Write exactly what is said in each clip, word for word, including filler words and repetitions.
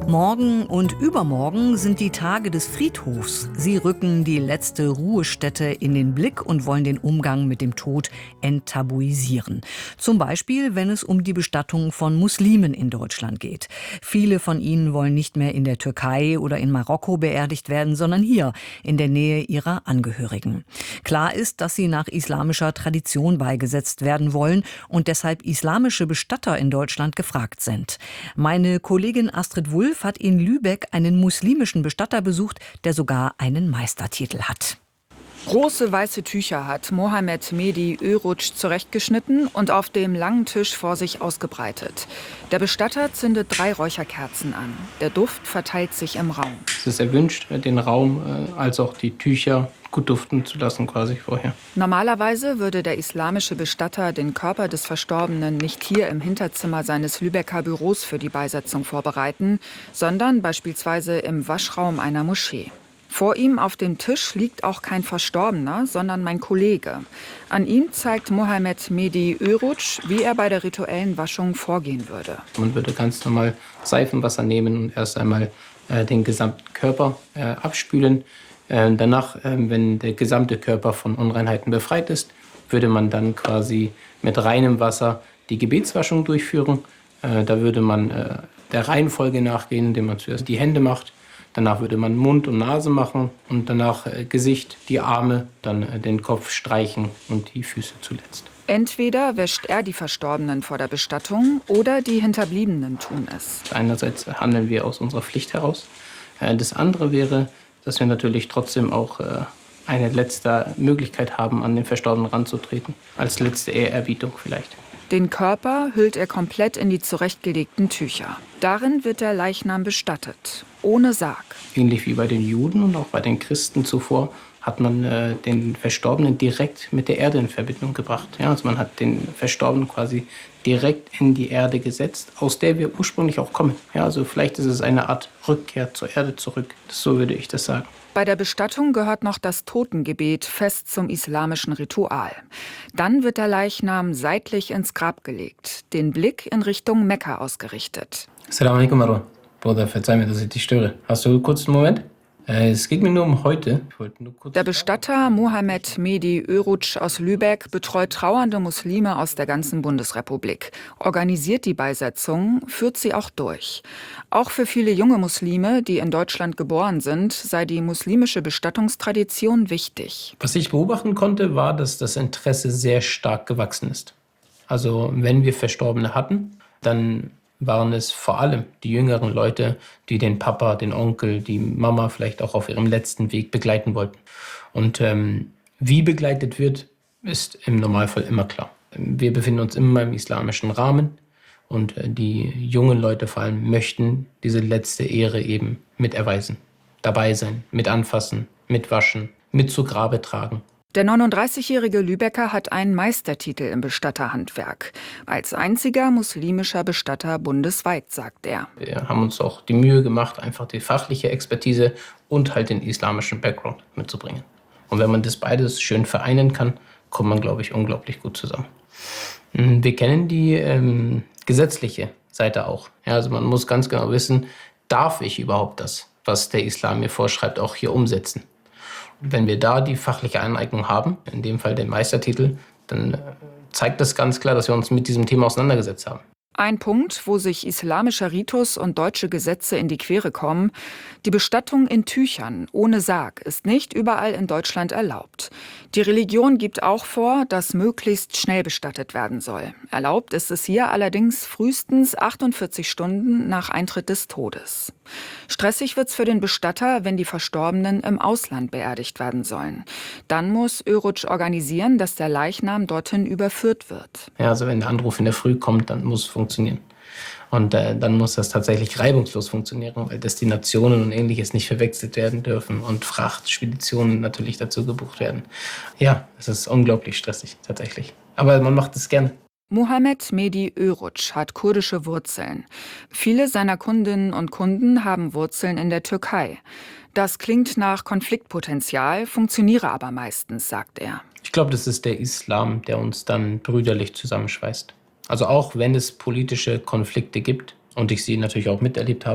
Morgen und übermorgen sind die Tage des Friedhofs. Sie rücken die letzte Ruhestätte in den Blick und wollen den Umgang mit dem Tod enttabuisieren. Zum Beispiel, wenn es um die Bestattung von Muslimen in Deutschland geht. Viele von ihnen wollen nicht mehr in der Türkei oder in Marokko beerdigt werden, sondern hier, in der Nähe ihrer Angehörigen. Klar ist, dass sie nach islamischer Tradition beigesetzt werden wollen und deshalb islamische Bestatter in Deutschland gefragt sind. Meine Kollegin Astrid Wulff hat in Lübeck einen muslimischen Bestatter besucht, der sogar einen Meistertitel hat. Große weiße Tücher hat Mohamed Mehdi Öruç zurechtgeschnitten und auf dem langen Tisch vor sich ausgebreitet. Der Bestatter zündet drei Räucherkerzen an. Der Duft verteilt sich im Raum. Es ist erwünscht, den Raum äh, als auch die Tücher gut duften zu lassen quasi vorher. Normalerweise würde der islamische Bestatter den Körper des Verstorbenen nicht hier im Hinterzimmer seines Lübecker Büros für die Beisetzung vorbereiten, sondern beispielsweise im Waschraum einer Moschee. Vor ihm auf dem Tisch liegt auch kein Verstorbener, sondern mein Kollege. An ihm zeigt Mohamed Mehdi Öruç, wie er bei der rituellen Waschung vorgehen würde. Man würde ganz normal Seifenwasser nehmen und erst einmal äh, den gesamten Körper äh, abspülen. Äh, danach, äh, wenn der gesamte Körper von Unreinheiten befreit ist, würde man dann quasi mit reinem Wasser die Gebetswaschung durchführen. Äh, da würde man äh, der Reihenfolge nachgehen, indem man zuerst die Hände macht. Danach würde man Mund und Nase machen und danach äh, Gesicht, die Arme, dann äh, den Kopf streichen und die Füße zuletzt. Entweder wäscht er die Verstorbenen vor der Bestattung oder die Hinterbliebenen tun es. Einerseits handeln wir aus unserer Pflicht heraus. Äh, das andere wäre, dass wir natürlich trotzdem auch äh, eine letzte Möglichkeit haben, an den Verstorbenen ranzutreten. Als letzte Ehrerbietung vielleicht. Den Körper hüllt er komplett in die zurechtgelegten Tücher. Darin wird der Leichnam bestattet, ohne Sarg. Ähnlich wie bei den Juden und auch bei den Christen zuvor hat man äh, den Verstorbenen direkt mit der Erde in Verbindung gebracht. Ja, also man hat den Verstorbenen quasi direkt in die Erde gesetzt, aus der wir ursprünglich auch kommen. Ja, also vielleicht ist es eine Art Rückkehr zur Erde zurück. So würde ich das sagen. Bei der Bestattung gehört noch das Totengebet fest zum islamischen Ritual. Dann wird der Leichnam seitlich ins Grab gelegt, den Blick in Richtung Mekka ausgerichtet. Assalamu alaikum, Marwan. Bruder, verzeih mir, dass ich dich störe. Hast du kurz einen Moment? Äh, es geht mir nur um heute. Ich wollte nur kurz Der Bestatter Mohamed Mehdi Öruç aus Lübeck betreut trauernde Muslime aus der ganzen Bundesrepublik, organisiert die Beisetzung, führt sie auch durch. Auch für viele junge Muslime, die in Deutschland geboren sind, sei die muslimische Bestattungstradition wichtig. Was ich beobachten konnte, war, dass das Interesse sehr stark gewachsen ist. Also wenn wir Verstorbene hatten, dann waren es vor allem die jüngeren Leute, die den Papa, den Onkel, die Mama vielleicht auch auf ihrem letzten Weg begleiten wollten. Und ähm, wie begleitet wird, ist im Normalfall immer klar. Wir befinden uns immer im islamischen Rahmen und äh, die jungen Leute vor allem möchten diese letzte Ehre eben miterweisen. Dabei sein, mit anfassen, mitwaschen, mit zu Grabe tragen. Der neununddreißigjährige Lübecker hat einen Meistertitel im Bestatterhandwerk. Als einziger muslimischer Bestatter bundesweit, sagt er. Wir haben uns auch die Mühe gemacht, einfach die fachliche Expertise und halt den islamischen Background mitzubringen. Und wenn man das beides schön vereinen kann, kommt man, glaube ich, unglaublich gut zusammen. Wir kennen die ähm, gesetzliche Seite auch. Ja, also man muss ganz genau wissen, darf ich überhaupt das, was der Islam mir vorschreibt, auch hier umsetzen? Wenn wir da die fachliche Aneignung haben, in dem Fall den Meistertitel, dann zeigt das ganz klar, dass wir uns mit diesem Thema auseinandergesetzt haben. Ein Punkt, wo sich islamischer Ritus und deutsche Gesetze in die Quere kommen: Die Bestattung in Tüchern ohne Sarg ist nicht überall in Deutschland erlaubt. Die Religion gibt auch vor, dass möglichst schnell bestattet werden soll. Erlaubt ist es hier allerdings frühestens achtundvierzig Stunden nach Eintritt des Todes. Stressig wird's für den Bestatter, wenn die Verstorbenen im Ausland beerdigt werden sollen. Dann muss Öruç organisieren, dass der Leichnam dorthin überführt wird. Ja, also wenn der Anruf in der Früh kommt, dann muss es funktionieren. Und äh, dann muss das tatsächlich reibungslos funktionieren, weil Destinationen und Ähnliches nicht verwechselt werden dürfen und Frachtspeditionen natürlich dazu gebucht werden. Ja, es ist unglaublich stressig tatsächlich. Aber man macht es gerne. Mohamed Mehdi Öruç hat kurdische Wurzeln. Viele seiner Kundinnen und Kunden haben Wurzeln in der Türkei. Das klingt nach Konfliktpotenzial, funktioniere aber meistens, sagt er. Ich glaube, das ist der Islam, der uns dann brüderlich zusammenschweißt. Also auch wenn es politische Konflikte gibt und ich sie natürlich auch miterlebt habe,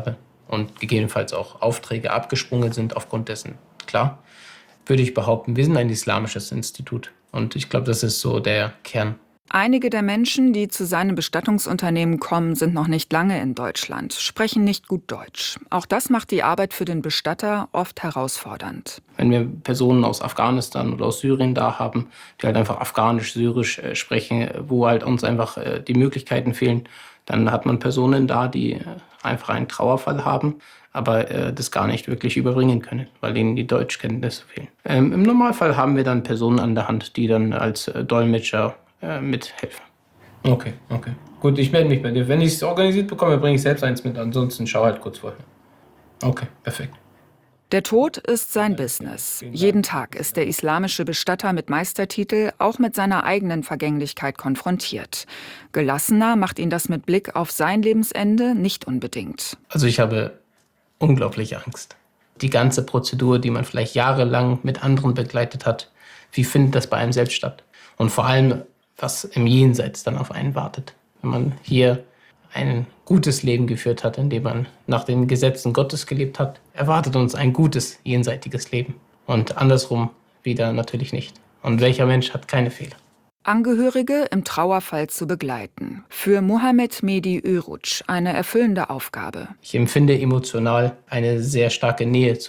und gegebenenfalls auch Aufträge abgesprungen sind aufgrund dessen. Klar, würde ich behaupten, wir sind ein islamisches Institut. Und ich glaube, das ist so der Kern. Einige der Menschen, die zu seinem Bestattungsunternehmen kommen, sind noch nicht lange in Deutschland, sprechen nicht gut Deutsch. Auch das macht die Arbeit für den Bestatter oft herausfordernd. Wenn wir Personen aus Afghanistan oder aus Syrien da haben, die halt einfach Afghanisch, Syrisch äh, sprechen, wo halt uns einfach äh, die Möglichkeiten fehlen, dann hat man Personen da, die äh, einfach einen Trauerfall haben, aber äh, das gar nicht wirklich überbringen können, weil ihnen die Deutschkenntnisse fehlen. Ähm, Im Normalfall haben wir dann Personen an der Hand, die dann als äh, Dolmetscher äh, mithelfen. Okay, okay. Gut, ich melde mich bei dir. Wenn ich es organisiert bekomme, bringe ich selbst eins mit. Ansonsten schau halt kurz vorher. Okay, perfekt. Der Tod ist sein Business. Jeden Tag ist der islamische Bestatter mit Meistertitel auch mit seiner eigenen Vergänglichkeit konfrontiert. Gelassener macht ihn das mit Blick auf sein Lebensende nicht unbedingt. Also ich habe unglaubliche Angst. Die ganze Prozedur, die man vielleicht jahrelang mit anderen begleitet hat, wie findet das bei einem selbst statt? Und vor allem, was im Jenseits dann auf einen wartet. Wenn man hier ein gutes Leben geführt hat, indem man nach den Gesetzen Gottes gelebt hat, erwartet uns ein gutes jenseitiges Leben. Und andersrum wieder natürlich nicht. Und welcher Mensch hat keine Fehler? Angehörige im Trauerfall zu begleiten. Für Mohamed Mehdi Öruç eine erfüllende Aufgabe. Ich empfinde emotional eine sehr starke Nähe zu